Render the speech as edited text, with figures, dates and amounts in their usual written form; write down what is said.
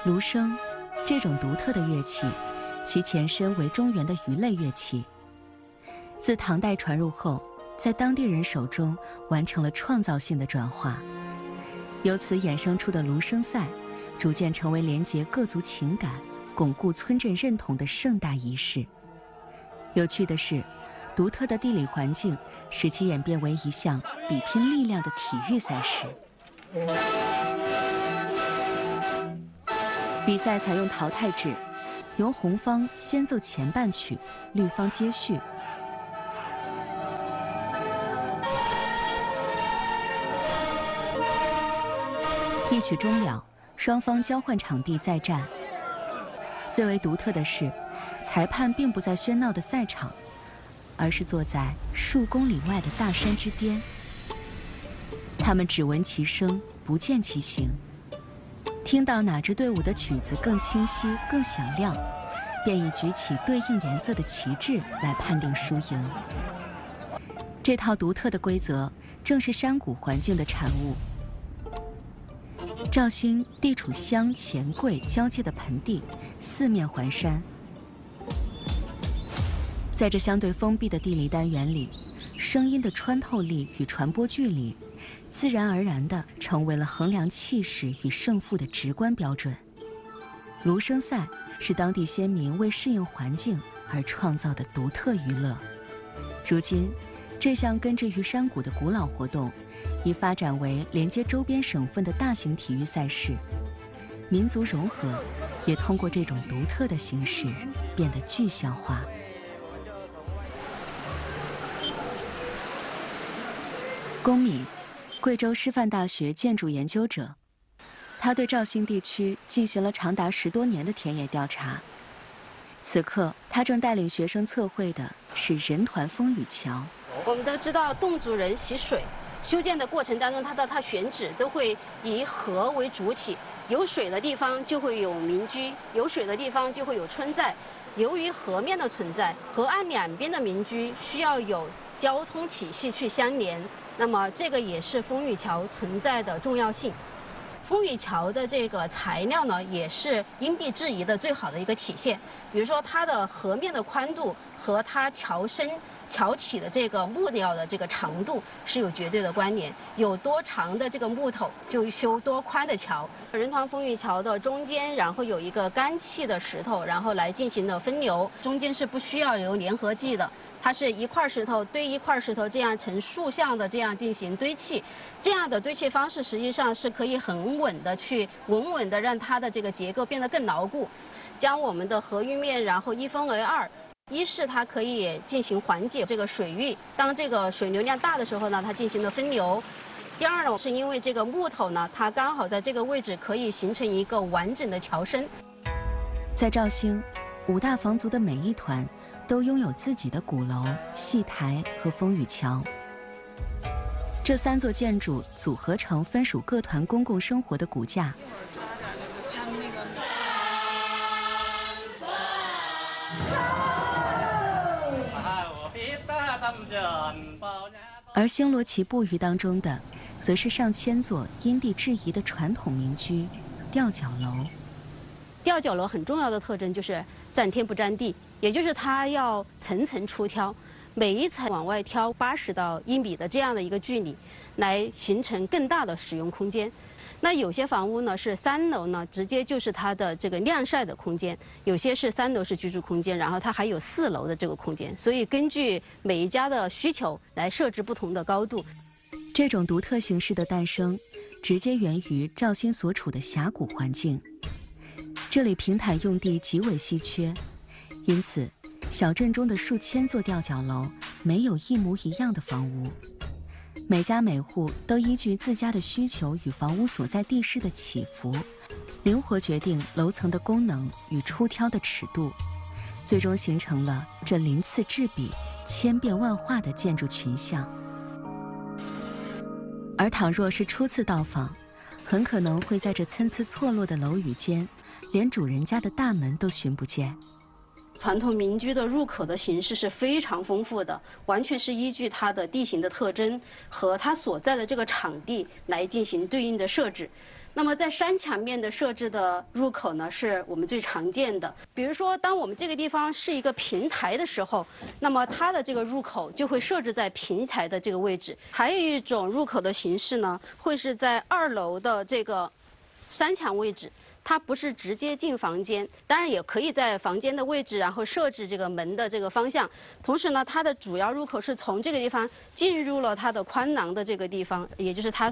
芦笙，这种独特的乐器，其前身为中原的鱼类乐器。自唐代传入后，在当地人手中完成了创造性的转化，由此衍生出的芦笙赛，逐渐成为连结各族情感、巩固村镇认同的盛大仪式。有趣的是，独特的地理环境使其演变为一项比拼力量的体育赛事。比赛采用淘汰制，由红方先奏前半曲，绿方接续。一曲终了，双方交换场地再战。最为独特的是，裁判并不在喧闹的赛场，而是坐在数公里外的大山之巅。他们只闻其声，不见其形。听到哪支队伍的曲子更清晰、更响亮，便以举起对应颜色的旗帜来判定输赢。这套独特的规则正是山谷环境的产物。肇兴地处湘、黔、桂交界的盆地，四面环山。在这相对封闭的地理单元里，声音的穿透力与传播距离，自然而然地成为了衡量气势与胜负的直观标准。芦笙赛是当地先民为适应环境而创造的独特娱乐。如今，这项根植于山谷的古老活动，已发展为连接周边省份的大型体育赛事。民族融合也通过这种独特的形式变得具象化。龚敏，贵州师范大学建筑研究者，他对肇兴地区进行了长达10多年的田野调查。此刻，他正带领学生测绘的是人团风雨桥。 我们都知道，侗族人习水，修建的过程当中，它选址都会以河为主体，有水的地方就会有民居，有水的地方就会有村寨。由于河面的存在，河岸两边的民居需要有交通体系去相连，那么这个也是风雨桥存在的重要性。风雨桥的这个材料呢，也是因地制宜的最好的一个体现。比如说，它的河面的宽度和它桥身、桥体的这个木料的这个长度是有绝对的关联。有多长的这个木头，就修多宽的桥。人团风雨桥的中间，然后有一个干砌的石头，然后来进行的分流，中间是不需要有粘合剂的。它是一块石头堆一块石头，这样成竖向的这样进行堆砌，这样的堆砌方式实际上是可以很稳的去稳稳的让它的这个结构变得更牢固，将我们的河域面然后一分为二。一是它可以进行缓解这个水域，当这个水流量大的时候呢，它进行了分流。第二呢，是因为这个木头呢，它刚好在这个位置可以形成一个完整的桥身。 在肇兴，5大房族的每一团都拥有自己的鼓楼、戏台和风雨桥。这3座建筑组合成分属各团公共生活的骨架。而星罗棋布于当中的，则是上千座因地制宜的传统民居——吊脚楼。 吊脚楼很重要的特征就是占天不占地，也就是它要层层出挑，每一层往外挑80到1米的这样的一个距离，来形成更大的使用空间。那有些房屋呢是3楼呢，直接就是它的这个晾晒的空间；有些是3楼是居住空间，然后它还有4楼的这个空间。所以根据每一家的需求来设置不同的高度。 这种独特形式的诞生，直接源于肇兴所处的峡谷环境。这里平坦用地极为稀缺，因此小镇中的数千座吊脚楼没有一模一样的房屋。每家每户都依据自家的需求与房屋所在地势的起伏，灵活决定楼层的功能与出挑的尺度，最终形成了这鳞次栉比、千变万化的建筑群像。而倘若是初次到访，很可能会在这参差错落的楼宇间，连主人家的大门都寻不见。 传统民居的入口的形式是非常丰富的，完全是依据它的地形的特征和它所在的这个场地来进行对应的设置。 那么在山墙面的设置的入口呢，是我们最常见的。比如说，当我们这个地方是一个平台的时候，那么它的这个入口就会设置在平台的这个位置。还有一种入口的形式呢，会是在2楼的这个山墙位置。它不是直接进房间，当然也可以在房间的位置，然后设置这个门的这个方向。同时呢，它的主要入口是从这个地方进入了它的宽廊的这个地方，也就是它